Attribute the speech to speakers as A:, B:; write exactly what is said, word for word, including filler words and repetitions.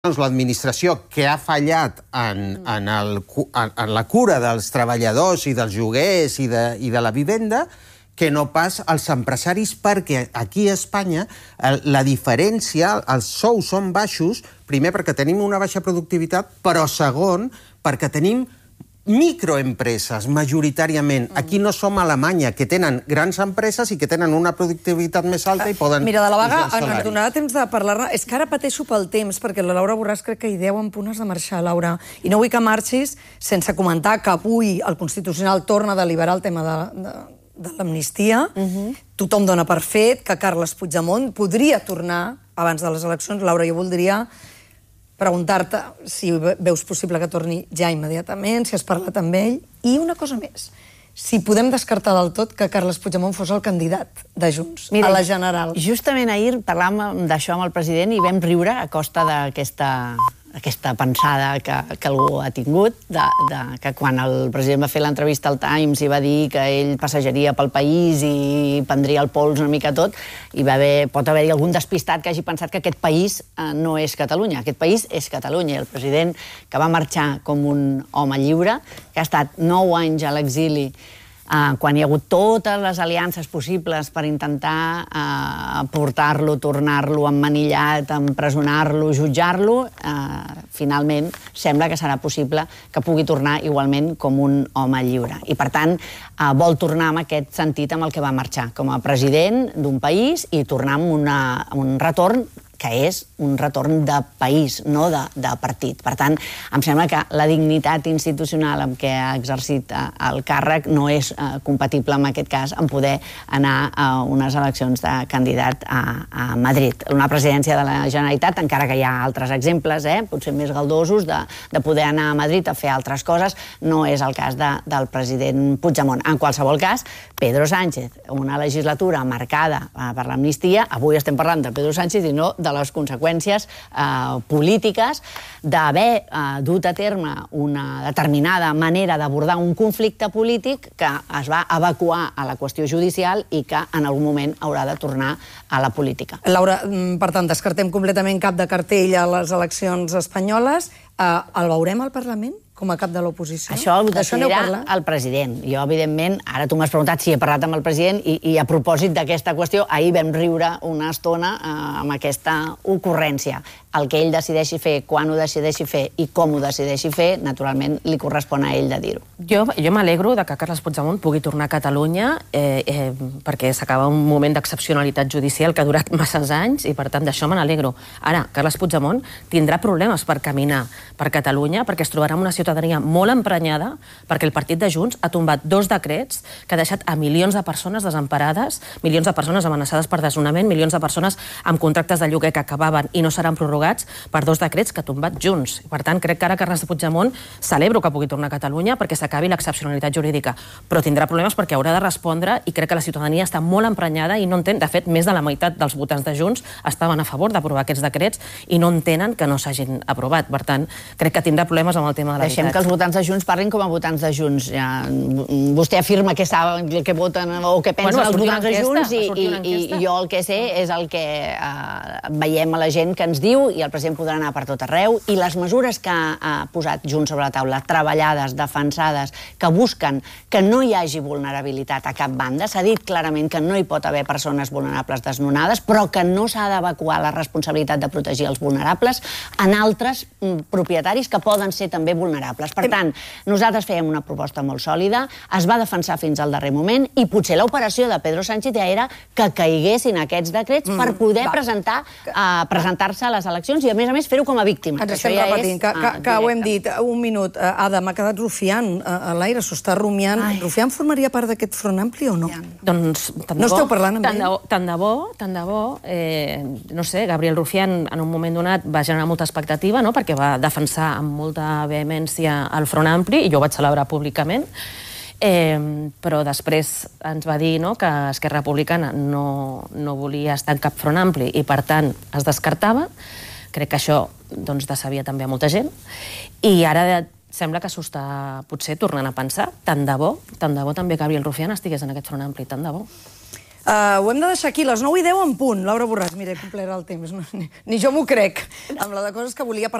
A: l'administració que ha fallat en, en, el, en la cura dels treballadors i dels lloguers i de, i de la vivenda que no pas als empresaris, perquè aquí a Espanya la diferència, els sous són baixos, primer perquè tenim una baixa productivitat, però segon perquè tenim microempreses, majoritàriament. Aquí no som a Alemanya, que tenen grans empreses i que tenen una productivitat més alta i poden...
B: Mira, de la vaga ens donarà temps de parlar-ne. És que ara pateixo pel temps, perquè la Laura Borràs crec que hi deu en punt has de marxar, Laura. I no vull que marxis sense comentar que avui el Constitucional torna a deliberar el tema de, de, de l'amnistia. Uh-huh. Tothom dona per fet que Carles Puigdemont podria tornar abans de les eleccions. Laura, jo voldria preguntar-te si veus possible que torni ja immediatament, si has parlat amb ell. I una cosa més, si podem descartar del tot que Carles Puigdemont fos el candidat de Junts Mira, a la general.
C: Justament ahir parlàvem d'això amb el president i vam riure a costa d'aquesta aquesta pensada que, que algú ha tingut, de, de, que quan el president va fer l'entrevista al Times i va dir que ell passejaria pel país i prendria el pols una mica tot, i va haver, pot haver-hi algun despistat que hagi pensat que aquest país eh, no és Catalunya. Aquest país és Catalunya. El president, que va marxar com un home lliure, que ha estat nou anys a l'exili, Uh, quan hi ha hagut totes les aliances possibles per intentar uh, portar-lo, tornar-lo emmanillat, empresonar-lo, jutjar-lo, uh, finalment sembla que serà possible que pugui tornar igualment com un home lliure. I, per tant, uh, vol tornar amb aquest sentit amb el que va marxar, com a president d'un país i tornar amb, una, amb un retorn que és un retorn de país, no de, de partit. Per tant, em sembla que la dignitat institucional amb què ha exercit el càrrec no és eh, compatible, en aquest cas, en poder anar a unes eleccions de candidat a, a Madrid. Una presidència de la Generalitat, encara que hi ha altres exemples, eh, potser més galdosos, de, de poder anar a Madrid a fer altres coses, no és el cas de, del president Puigdemont. En qualsevol cas, Pedro Sánchez, una legislatura marcada eh, per l'amnistia, avui estem parlant de Pedro Sánchez i no de les conseqüències eh, polítiques d'haver eh, dut a terme una determinada manera d'abordar un conflicte polític que es va evacuar a la qüestió judicial i que en algun moment haurà de tornar a la política.
B: Laura, per tant, descartem completament cap de cartell a les eleccions espanyoles. Eh, el veurem al Parlament com a cap de l'oposició?
C: Això ho decidirà el president. Jo, evidentment, ara tu m'has preguntat si he parlat amb el president i, i a propòsit d'aquesta qüestió, ahir vam riure una estona eh, amb aquesta ocurrència. El que ell decideixi fer, quan ho decideixi fer i com ho decideixi fer, naturalment li correspon a ell de dir-ho.
D: Jo, jo m'alegro de que Carles Puigdemont pugui tornar a Catalunya eh, eh, perquè s'acaba un moment d'excepcionalitat judicial que ha durat masses anys i, per tant, d'això me n'alegro. Ara, Carles Puigdemont tindrà problemes per caminar per Catalunya perquè es trobarà en una ciutadania molt emprenyada perquè el partit de Junts ha tombat dos decrets que ha deixat a milions de persones desemparades, milions de persones amenaçades per desnonament, milions de persones amb contractes de lloguer que acabaven i no seran prorrogats per dos decrets que ha tombat Junts. Per tant, crec que ara Carles Puigdemont celebro que pugui tornar a Catalunya perquè s'acabi l'excepcionalitat jurídica, però tindrà problemes perquè haurà de respondre i crec que la ciutadania està molt emprenyada i no entén. De fet, més de la meitat dels votants de Junts estaven a favor d'aprovar aquests decrets i no entenen que no s'hagin aprovat. Per tant, crec que tindrà problemes amb el tema de l'habitatge.
C: Deixem que els votants de Junts parlin com a votants de Junts. Ja, vostè afirma que saben que voten o que pensen bueno, els votants de Junts i, i, i jo el que sé és el que eh, veiem a la gent que ens diu i el president podrà anar per tot arreu i les mesures que ha posat Junts sobre la taula, treballades, defensades, que busquen que no hi hagi vulnerabilitat a cap banda. S'ha dit clarament que no hi pot haver persones vulnerables desnonades, però que no s'ha d'evacuar la responsabilitat de protegir els vulnerables en altres propietaris que poden ser també vulnerables. Per tant, nosaltres fèiem una proposta molt sòlida, es va defensar fins al darrer moment i potser l'operació de Pedro Sánchez ja era que caiguessin aquests decrets per poder presentar uh, presentar-se a les eleccions i, a més a més, fer-ho com a víctima.
B: Ens estem ja repetint, és, que, que, que ho hem dit. Un minut, Ada, m'ha quedat rufiant a l'aire, s'ho està rumiant. Ai. Rufián formaria part d'aquest front ampli o no? Ja.
D: Doncs, tant
B: no esteu parlant amb
D: tant
B: ell?
D: De, tant de bo, tant de bo. Eh, no sé, Gabriel Rufián en un moment donat va generar molta expectativa, no?, perquè va defensar amb molta vehemència el front ampli i jo ho vaig celebrar públicament. Eh, però després ens va dir, no?, que Esquerra Republicana no, no volia estar en cap front ampli i, per tant, es descartava. Crec que això doncs, decebia també a molta gent. I ara sembla que s'ho està potser tornant a pensar. Tant de bo, tant de bo també Gabriel Rufián estigués en aquest front ampli, tant de bo.
B: Uh, ho hem de deixar aquí, les nou i deu en punt. Laura Borràs, mira, he complert el temps. No, ni, ni jo m'ho crec, amb la de coses que volia parlar.